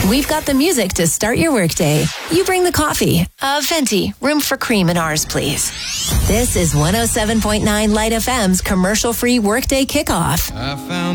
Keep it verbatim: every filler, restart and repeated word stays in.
We've got the music to start your workday. You bring the coffee. Uh, venti, room for cream in ours, please. This is one oh seven point nine Light F M's commercial-free workday kickoff. I found